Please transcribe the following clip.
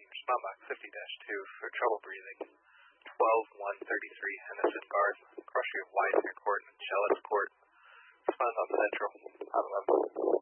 respond box 50-2 for trouble breathing. 12-133 Henderson Garden, Crusher Widener Court, Chalice Court. Respond on Central, on 11.